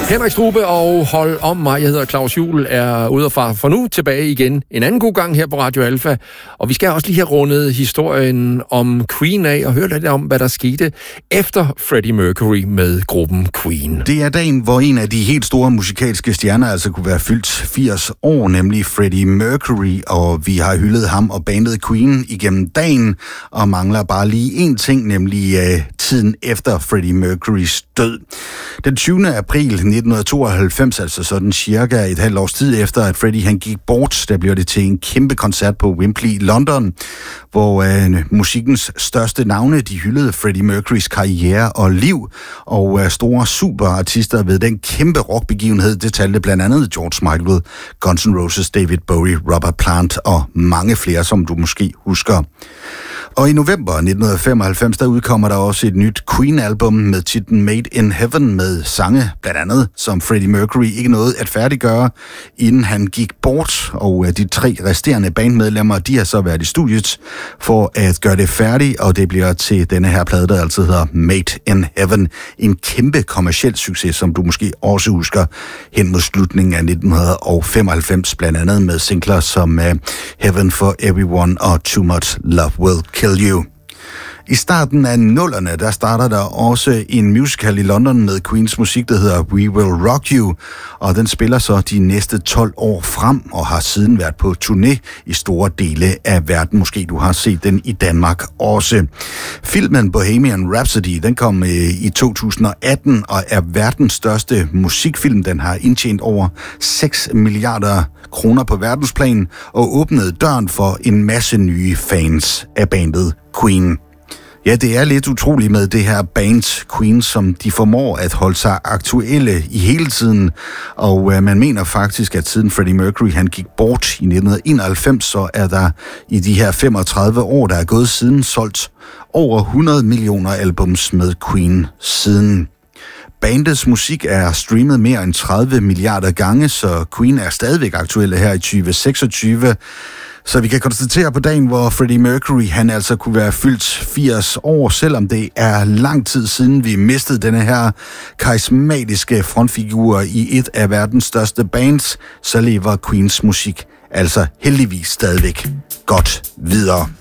Henrik Strube og Hold om mig. Jeg hedder Claus Juhl, er ude og far for nu tilbage igen en anden god gang her på Radio Alfa. Og vi skal også lige have rundet historien om Queen af og høre lidt om, hvad der skete efter Freddie Mercury med gruppen Queen. Det er dagen, hvor en af de helt store musikalske stjerner altså kunne være fyldt 80 år, nemlig Freddie Mercury, og vi har hyldet ham og bandet Queen igennem dagen, og mangler bare lige én ting, nemlig tiden efter Freddie Mercurys død. Den 20. april 1992, altså sådan cirka et halvt års tid efter, at Freddie han gik bort, der blev det til en kæmpe koncert på Wembley i London, hvor musikkens største navne, de hyldede Freddie Mercurys karriere og liv, og store superartister ved den kæmpe rockbegivenhed, det talte blandt andet George Michael, Guns N' Roses, David Bowie, Robert Plant og mange flere, som du måske husker. Og i november 1995, der udkommer der også et nyt Queen-album med titlen Made in Heaven med sange, blandt andet, som Freddie Mercury ikke nåede at færdiggøre, inden han gik bort. Og de 3 resterende bandmedlemmer, de har så været i studiet for at gøre det færdigt, og det bliver til denne her plade, der altså hedder Made in Heaven. En kæmpe kommerciel succes, som du måske også husker hen mod slutningen af 1995, blandt andet med singler som Heaven for Everyone og Too Much Love Will Kill You. I starten af 00'erne, der starter der også en musical i London med Queens musik, der hedder We Will Rock You, og den spiller så de næste 12 år frem, og har siden været på turné i store dele af verden. Måske du har set den i Danmark også. Filmen Bohemian Rhapsody, den kom i 2018, og er verdens største musikfilm. Den har indtjent over 6 milliarder kroner på verdensplan, og åbnede døren for en masse nye fans af bandet Queen. Ja, det er lidt utroligt med det her band Queen, som de formår at holde sig aktuelle i hele tiden. Og man mener faktisk, at siden Freddie Mercury han gik bort i 1991, så er der i de her 35 år, der er gået siden, solgt over 100 millioner albums med Queen siden. Bandets musik er streamet mere end 30 milliarder gange, så Queen er stadigvæk aktuelle her i 2026. Så vi kan konstatere på dagen, hvor Freddie Mercury han altså kunne være fyldt 80 år, selvom det er lang tid siden vi mistede denne her karismatiske frontfigur i et af verdens største bands, så lever Queens musik altså heldigvis stadigvæk godt videre.